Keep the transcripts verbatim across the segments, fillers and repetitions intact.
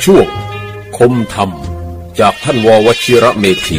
ช่วงคมธรรมจากท่านววชิระเมธี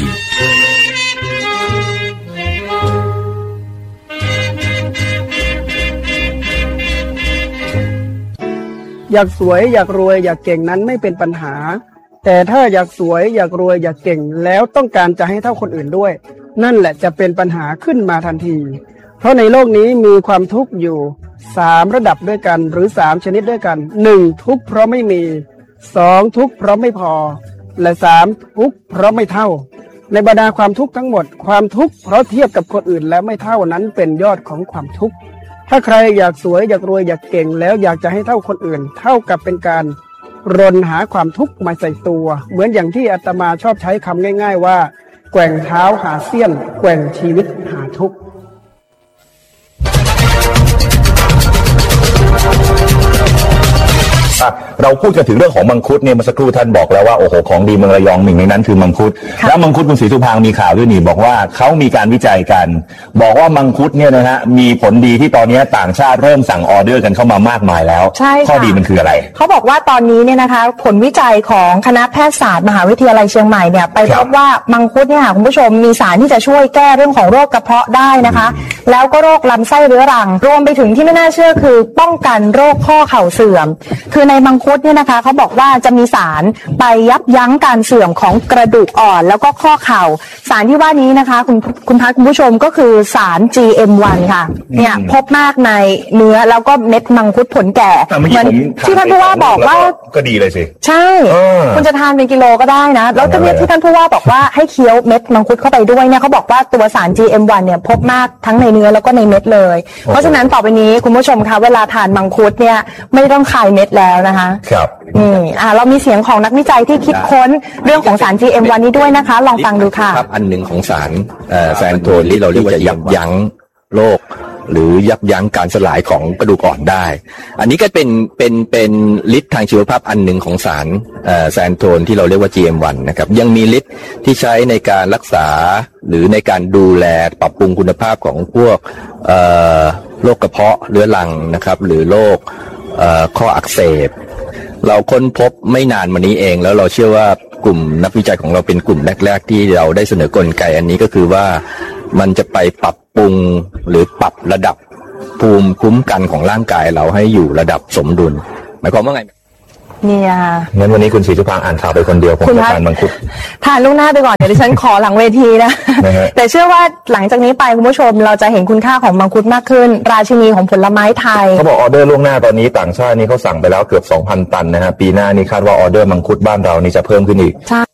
อยากสวยอยากรวยอยากเก่งนั้นไม่เป็นปัญหาแต่ถ้าอยากสวยอยากรวยอยากเก่งแล้วต้องการจะให้เท่าคนอื่นด้วยนั่นแหละจะเป็นปัญหาขึ้นมาทันทีเพราะในโลกนี้มีความทุกข์อยู่สามระดับด้วยกันหรือสามชนิดด้วยกันหนึ่งทุกข์เพราะไม่มีสองทุกข์เพราะไม่พอและสามทุกข์เพราะไม่เท่าในบรรดาความทุกข์ทั้งหมดความทุกข์เพราะเทียบกับคนอื่นแล้วไม่เท่านั้นเป็นยอดของความทุกข์ถ้าใครอยากสวยอยากรวยอยากเก่งแล้วอยากจะให้เท่าคนอื่นเท่ากับเป็นการรนหาความทุกข์มาใส่ตัวเหมือนอย่างที่อาตมาชอบใช้คำง่ายๆว่าแกว่งเท้าหาเสี้ยนแกว่งชีวิตหาทุกข์เราพูดกันถึงเรื่องของมังคุดเนี่ยเมื่อสักครู่ท่านบอกแล้วว่าโอ้โหของดีเมืองระยองหนึ่งในนั้นคือมังคุดแล้วมังคุดคุณศรีสุภางมีข่าวด้วยนี่บอกว่าเขามีการวิจัยกันบอกว่ามังคุดเนี่ยนะฮะมีผลดีที่ตอนนี้ต่างชาติเริ่มสั่งออเดอร์กันเข้ามามากมายแล้วข้อดีมันคืออะไรเขาบอกว่าตอนนี้เนี่ยนะคะผลวิจัยของคณะแพทยศาสตร์มหาวิทยาลัยเชียงใหม่เนี่ยไปพบว่ามังคุดเนี่ยคุณผู้ชมมีสารที่จะช่วยแก้เรื่องของโรคกระเพาะได้นะคะแล้วก็โรคลำไส้เรื้อรังรวมไปถึงที่ไม่น่าเชื่อคือป้องกันโรคข้อเข่าเสื่อมคือในมังคุดเนี่ยนะคะเขาบอกว่าจะมีสารไปยับยั้งการเสื่อมของกระดูกอ่อนแล้วก็ข้อเข่าสารที่ว่านี้นะคะคุณคุณพัฒน์คุณผู้ชมก็คือสาร จี เอ็ม วัน ค่ะเนี่ยพบมากในเนื้อแล้วก็เม็ดมังคุดผลแก่เหมือนที่ท่านผู้ว่าบอกว่าก็ดีเลยสิใช่คุณจะทานเป็นกิโลก็ได้นะแล้วก็เนี่ยที่ท่านผู้ว่าบอกว่าให้เคี้ยวเม็ดมังคุดเข้าไปด้วยเนี่ยเขาบอกว่าตัวสาร จี เอ็ม วัน เนี่ยพบมากทั้งในเนื้อแล้วก็ในเม็ดเลยเพราะฉะนั้นต่อไปนี้คุณผู้ชมคะเวลาทานมังคุดเนี่ยไม่ต้องคายเม็ดแล้วนะคะครับอืมอ่าเรามีเสียงของนักวิจัยที่คิดค้นเรื่องของสาร จี เอ็ม วัน นี้ด้วยนะคะลองฟังดูค่ะครับอันหนึ่งของสารแซนโทนที่เราเรียกว่ายับยั้งโรคหรือยับยั้งการสลายของกระดูกอ่อนได้อันนี้ก็เป็นเป็นเป็นฤทธิ์ทางชีวภาพอันหนึ่งของสารแซนโทนที่เราเรียกว่า จี เอ็ม วัน นะครับยังมีฤทธิ์ที่ใช้ในการรักษาหรือในการดูแลปรับปรุงคุณภาพของพวกโรคกระเพาะเรื้อรังนะครับหรือโรคข้ออักเสบเราค้นพบไม่นานมานี้เองแล้วเราเชื่อว่ากลุ่มนักวิจัยของเราเป็นกลุ่มแรกๆที่เราได้เสนอกลไกอันนี้ก็คือว่ามันจะไปปรับปรุงหรือปรับระดับภูมิคุ้มกันของร่างกายเราให้อยู่ระดับสมดุลหมายความว่าไงเนี่ยงั้นวันนี้คุณศรีสุภางอ่านข่าวไปคนเดียวผมจะทานมังคุดทานลูกหน้าไปก่อนเดี๋ยวดิฉันขอหลังเวทีนะ แต่เชื่อว่าหลังจากนี้ไปคุณผู้ชมเราจะเห็นคุณค่าของมังคุดมากขึ้นราชินีของผลไม้ไทยเขาบอกออเดอร์ล่วงหน้าตอนนี้ต่างชาตินี่เขาสั่งไปแล้วเกือบ สองพัน ตันนะฮะปีหน้านี่คาดว่าออเดอร์มังคุดบ้านเรานี่จะเพิ่มขึ้นอีกใช่